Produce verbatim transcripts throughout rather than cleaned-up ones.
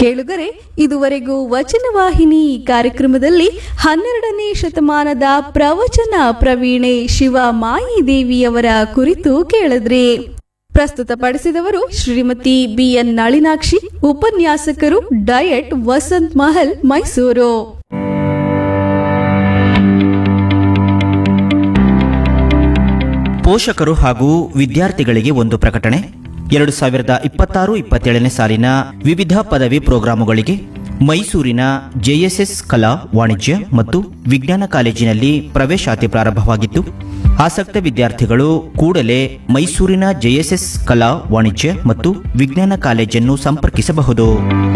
ಕೇಳುಗರೆ, ಇದುವರೆಗೂ ವಚನವಾಹಿನಿ ಕಾರ್ಯಕ್ರಮದಲ್ಲಿ ಹನ್ನೆರಡನೇ ಶತಮಾನದ ಪ್ರವಚನ ಪ್ರವೀಣೆ ಶಿವ ಮಾಯಿದೇವಿಯವರ ಕುರಿತು ಕೇಳಿದ್ರಿ. ಪ್ರಸ್ತುತಪಡಿಸಿದವರು ಶ್ರೀಮತಿ ಬಿಎನ್ ನಳಿನಾಕ್ಷಿ, ಉಪನ್ಯಾಸಕರು ಡಯಟ್ ವಸಂತ್ ಮಹಲ್, ಮೈಸೂರು. ಪೋಷಕರು ಹಾಗೂ ವಿದ್ಯಾರ್ಥಿಗಳಿಗೆ ಒಂದು ಪ್ರಕಟಣೆ. ಎರಡು ಸಾವಿರದ ಇಪ್ಪತ್ತಾರು ಇಪ್ಪತ್ತೇಳನೇ ಸಾಲಿನ ವಿವಿಧ ಪದವಿ ಪ್ರೋಗ್ರಾಮುಗಳಿಗೆ ಮೈಸೂರಿನ ಜೆಎಸ್ಎಸ್ ಕಲಾ, ವಾಣಿಜ್ಯ ಮತ್ತು ವಿಜ್ಞಾನ ಕಾಲೇಜಿನಲ್ಲಿ ಪ್ರವೇಶಾತಿ ಪ್ರಾರಂಭವಾಗಿದ್ದು, ಆಸಕ್ತ ವಿದ್ಯಾರ್ಥಿಗಳು ಕೂಡಲೇ ಮೈಸೂರಿನ ಜೆಎಸ್ಎಸ್ ಕಲಾ, ವಾಣಿಜ್ಯ ಮತ್ತು ವಿಜ್ಞಾನ ಕಾಲೇಜನ್ನು ಸಂಪರ್ಕಿಸಬಹುದು.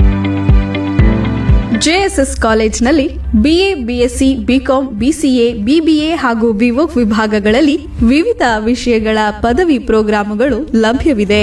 ಜೆಎಸ್ಎಸ್ ಕಾಲೇಜಿನಲ್ಲಿ BA, BSc, BCom, BCA, BBA ಹಾಗೂ ಬಿವೋಕ್ ವಿಭಾಗಗಳಲ್ಲಿ ವಿವಿಧ ವಿಷಯಗಳ ಪದವಿ ಪ್ರೋಗ್ರಾಮುಗಳು ಲಭ್ಯವಿದೆ.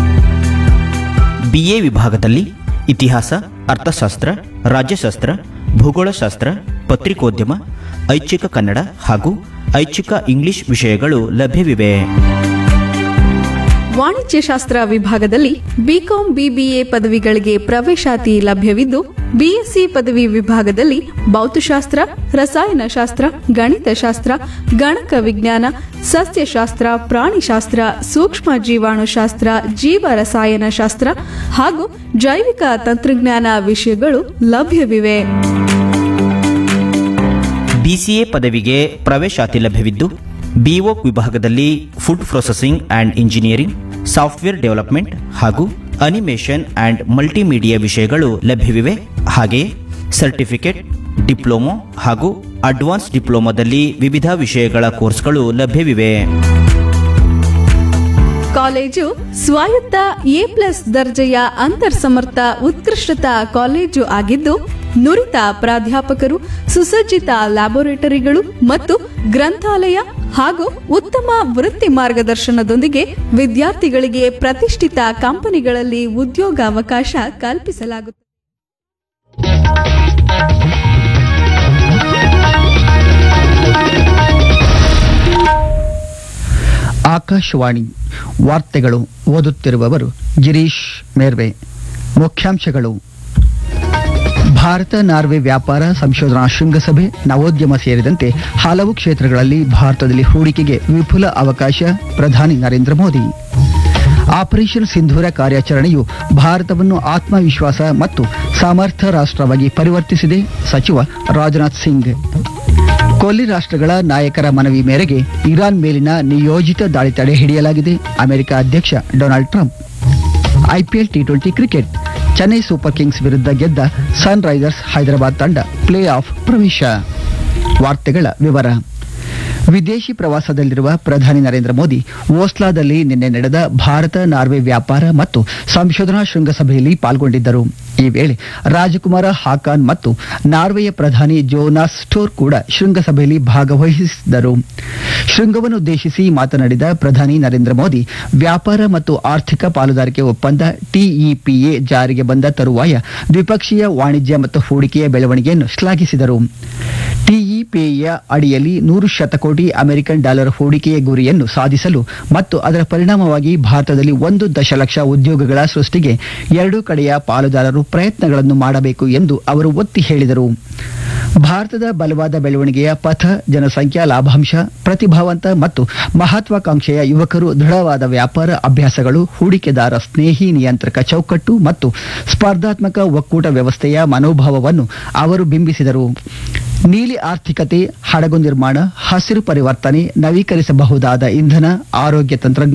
ಬಿಎ ವಿಭಾಗದಲ್ಲಿ ಇತಿಹಾಸ, ಅರ್ಥಶಾಸ್ತ್ರ, ರಾಜ್ಯಶಾಸ್ತ್ರ, ಭೂಗೋಳಶಾಸ್ತ್ರ, ಪತ್ರಿಕೋದ್ಯಮ, ಐಚ್ಛಿಕ ಕನ್ನಡ ಹಾಗೂ ಐಚ್ಛಿಕ ಇಂಗ್ಲಿಷ್ ವಿಷಯಗಳು ಲಭ್ಯವಿವೆ. ವಾಣಿಜ್ಯಶಾಸ್ತ್ರ ವಿಭಾಗದಲ್ಲಿ ಬಿಕಾಂ, ಬಿಬಿಎ ಪದವಿಗಳಿಗೆ ಪ್ರವೇಶಾತಿ ಲಭ್ಯವಿದ್ದು, ಬಿಎಸ್ಸಿ ಪದವಿ ವಿಭಾಗದಲ್ಲಿ ಭೌತಶಾಸ್ತ್ರ, ರಸಾಯನಶಾಸ್ತ್ರ, ಗಣಿತಶಾಸ್ತ್ರ, ಗಣಕ ವಿಜ್ಞಾನ, ಸಸ್ಯಶಾಸ್ತ್ರ, ಪ್ರಾಣಿಶಾಸ್ತ್ರ, ಸೂಕ್ಷ್ಮ ಜೀವಾಣುಶಾಸ್ತ್ರ, ಜೀವ ರಸಾಯನಶಾಸ್ತ್ರ ಹಾಗೂ ಜೈವಿಕ ತಂತ್ರಜ್ಞಾನ ವಿಷಯಗಳು ಲಭ್ಯವಿವೆ. ಬಿಸಿಎ ಪದವಿಗೆ ಪ್ರವೇಶಾತಿ ಲಭ್ಯವಿದ್ದು, ಬಿಒಕ್ ವಿಭಾಗದಲ್ಲಿ food processing and engineering, software development ಹಾಗೂ ಅನಿಮೇಷನ್ ಆ್ಯಂಡ್ ಮಲ್ಟಿಮೀಡಿಯಾ ವಿಷಯಗಳು ಲಭ್ಯವಿವೆ. ಹಾಗೆಯೇ ಸರ್ಟಿಫಿಕೇಟ್, ಡಿಪ್ಲೊಮೊ ಹಾಗೂ ಅಡ್ವಾನ್ಸ್ ಡಿಪ್ಲೊಮೊದಲ್ಲಿ ವಿವಿಧ ವಿಷಯಗಳ ಕೋರ್ಸ್ಗಳು ಲಭ್ಯವಿವೆ. ಕಾಲೇಜು ಸ್ವಾಯತ್ತ ಎ ಪ್ಲಸ್ ದರ್ಜೆಯ ಅಂತರ್ಸಮರ್ಥ ಉತ್ಕೃಷ್ಟತಾ ಕಾಲೇಜು ಆಗಿದ್ದು, ನುರಿತ ಪ್ರಾಧ್ಯಾಪಕರು, ಸುಸಜ್ಜಿತ ಲ್ಯಾಬೊರೇಟರಿಗಳು ಮತ್ತು ಗ್ರಂಥಾಲಯ ಹಾಗೂ ಉತ್ತಮ ವೃತ್ತಿ ಮಾರ್ಗದರ್ಶನದೊಂದಿಗೆ ವಿದ್ಯಾರ್ಥಿಗಳಿಗೆ ಪ್ರತಿಷ್ಠಿತ ಕಂಪನಿಗಳಲ್ಲಿ ಉದ್ಯೋಗಾವಕಾಶ ಕಲ್ಪಿಸಲಾಗುತ್ತದೆ. ಆಕಾಶವಾಣಿ ವಾರ್ತೆಗಳು. ಓದುತ್ತಿರುವವರು ಗಿರೀಶ್ ಮೇರ್ವೆ. ಮುಖ್ಯಾಂಶಗಳು: ಭಾರತ ನಾರ್ವೆ ವ್ಯಾಪಾರ ಸಂಶೋಧನಾ ಶೃಂಗಸಭೆ, ನವೋದ್ಯಮ ಸೇರಿದಂತೆ ಹಲವು ಕ್ಷೇತ್ರಗಳಲ್ಲಿ ಭಾರತದಲ್ಲಿ ಹೂಡಿಕೆಗೆ ವಿಪುಲ ಅವಕಾಶ, ಪ್ರಧಾನಿ ನರೇಂದ್ರ ಮೋದಿ. ಆಪರೇಷನ್ ಸಿಂಧೂರ ಕಾರ್ಯಾಚರಣೆಯು ಭಾರತವನ್ನು ಆತ್ಮವಿಶ್ವಾಸ ಮತ್ತು ಸಮರ್ಥ ರಾಷ್ಟ್ರವಾಗಿ ಪರಿವರ್ತಿಸಿದೆ, ಸಚಿವ ರಾಜನಾಥ್ ಸಿಂಗ್. ಕೊಲ್ಲಿ ರಾಷ್ಟ್ರಗಳ ನಾಯಕರ ಮನವಿ ಮೇರೆಗೆ ಇರಾನ್ ಮೇಲಿನ ನಿಯೋಜಿತ ದಾಳಿ ತಡೆ ಹಿಡಿಯಲಾಗಿದೆ, ಅಮೆರಿಕ ಅಧ್ಯಕ್ಷ Donald Trump. IPL T twenty cricket, Chennai super Kings ವಿರುದ್ಧ ಗೆದ್ದ ಸನ್ ರೈಸರ್ಸ್ ಹೈದರಾಬಾದ್ ತಂಡ ಪ್ಲೇ ಆಫ್ ಪ್ರವೇಶ. ವಾರ್ತೆಗಳ ವಿವರ. ವಿದೇಶಿ ಪ್ರವಾಸದಲ್ಲಿರುವ ಪ್ರಧಾನಿ ನರೇಂದ್ರ ಮೋದಿ ಓಸ್ಲಾದಲ್ಲಿ ನಿನ್ನೆ ನಡೆದ ಭಾರತ ನಾರ್ವೆ ವ್ಯಾಪಾರ ಮತ್ತು ಸಂಶೋಧನಾ ಶೃಂಗಸಭೆಯಲ್ಲಿ ಪಾಲ್ಗೊಂಡಿದ್ದರು. ಈ ವೇಳೆ ರಾಜಕುಮಾರ ಹಾಕಾನ್ ಮತ್ತು ನಾರ್ವೆಯ ಪ್ರಧಾನಿ ಜೋನಾಸ್ ಸ್ಟೋರ್ ಕೂಡ ಶೃಂಗಸಭೆಯಲ್ಲಿ ಭಾಗವಹಿಸಿದ್ದರು. ಶೃಂಗವನ್ನುದ್ದೇಶಿಸಿ ಮಾತನಾಡಿದ ಪ್ರಧಾನಿ ನರೇಂದ್ರ ಮೋದಿ, ವ್ಯಾಪಾರ ಮತ್ತು ಆರ್ಥಿಕ ಪಾಲುದಾರಿಕೆ ಒಪ್ಪಂದ ಟಿಇಪಿಎ ಜಾರಿಗೆ ಬಂದ ತರುವಾಯ ದ್ವಿಪಕ್ಷೀಯ ವಾಣಿಜ್ಯ ಮತ್ತು ಹೂಡಿಕೆಯ ಬೆಳವಣಿಗೆಯನ್ನು ಶ್ಲಾಘಿಸಿದರು. ಟಿಇಪಿಎಯ ಅಡಿಯಲ್ಲಿ ನೂರು ಶತಕೋಟಿ ಅಮೆರಿಕನ್ ಡಾಲರ್ ಹೂಡಿಕೆಯ ಗುರಿಯನ್ನು ಸಾಧಿಸಲು ಮತ್ತು ಅದರ ಪರಿಣಾಮವಾಗಿ ಭಾರತದಲ್ಲಿ ಒಂದು ದಶಲಕ್ಷ ಉದ್ಯೋಗಗಳ ಸೃಷ್ಟಿಗೆ ಎರಡೂ ಕಡೆಯ ಪಾಲುದಾರರು ಪ್ರಯತ್ನಗಳನ್ನು ಮಾಡಬೇಕು ಎಂದು ಅವರು ಒತ್ತಿ ಹೇಳಿದರು. ಭಾರತದ ಬಲವಾದ ಬೆಳವಣಿಗೆಯ ಪಥ, ಜನಸಂಖ್ಯಾ ಲಾಭಾಂಶ, ಪ್ರತಿಭಾವಂತ ಮತ್ತು ಮಹತ್ವಾಕಾಂಕ್ಷೆಯ ಯುವಕರು, ದೃಢವಾದ ವ್ಯಾಪಾರ ಅಭ್ಯಾಸಗಳು, ಹೂಡಿಕೆದಾರ ಸ್ನೇಹಿ ನಿಯಂತ್ರಕ ಚೌಕಟ್ಟು ಮತ್ತು ಸ್ಪರ್ಧಾತ್ಮಕ ಒಕ್ಕೂಟ ವ್ಯವಸ್ಥೆಯ ಮನೋಭಾವವನ್ನು ಅವರು ಬಿಂಬಿಸಿದರು. ನೀಲಿ ಆರ್ಥಿಕತೆ, ಹಡಗು ನಿರ್ಮಾಣ, ಹಸಿರು ಪರಿವರ್ತನೆ, ನವೀಕರಿಸಬಹುದಾದ ಇಂಧನ, ಆರೋಗ್ಯ ತಂತ್ರಜ್ಞಾನ